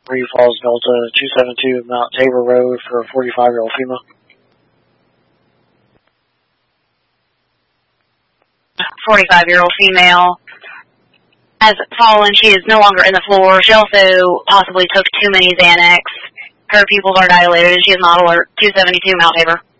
Green Falls, Delta 272 Mount Tabor Road for a 45-year-old female. 45-year-old female has fallen. She is no longer in the floor. She also possibly took too many Xanax. Her pupils are dilated. She is not alert. 272 Mount Tabor.